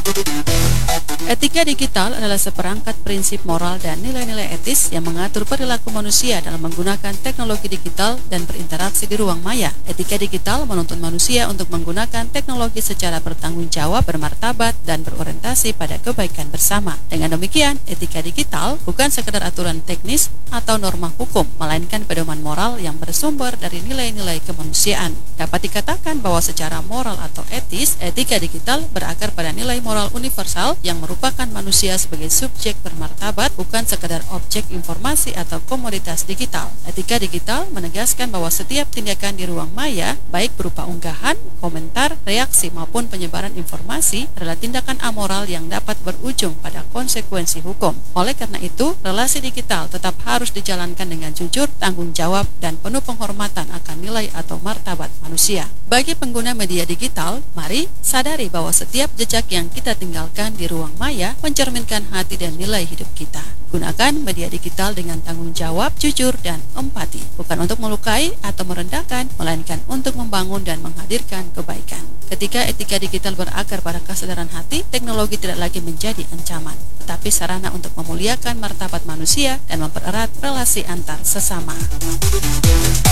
Etika digital adalah seperangkat prinsip moral dan nilai-nilai etis yang mengatur perilaku manusia dalam menggunakan teknologi digital dan berinteraksi di ruang maya. Etika digital menuntun manusia untuk menggunakan teknologi secara bertanggung jawab, bermartabat, dan berorientasi pada kebaikan bersama. Dengan demikian, etika digital bukan sekedar aturan teknis atau norma hukum, melainkan pedoman moral yang bersumber dari nilai-nilai kemanusiaan. Dapat dikatakan bahwa secara moral atau etis, etika digital berakar pada nilai moral universal yang merupakan manusia sebagai subjek bermartabat, bukan sekedar objek informasi atau komoditas digital. Etika digital menegaskan bahwa setiap tindakan di ruang maya, baik berupa unggahan, komentar, reaksi maupun penyebaran informasi, adalah tindakan amoral yang dapat berujung pada konsekuensi hukum. Oleh karena itu, relasi digital tetap harus dijalankan dengan jujur, tanggung jawab, dan penuh penghormatan akan nilai atau martabat manusia. Bagi pengguna media digital, mari sadari bahwa setiap jejak yang kita tinggalkan di ruang maya mencerminkan hati dan nilai hidup kita. Gunakan media digital dengan tanggung jawab, jujur, dan empati, bukan untuk melukai atau merendahkan, melainkan untuk membangun dan menghadirkan kebaikan. Ketika etika digital berakar pada kesadaran hati, teknologi tidak lagi menjadi ancaman, tetapi sarana untuk memuliakan martabat manusia dan mempererat relasi antar sesama.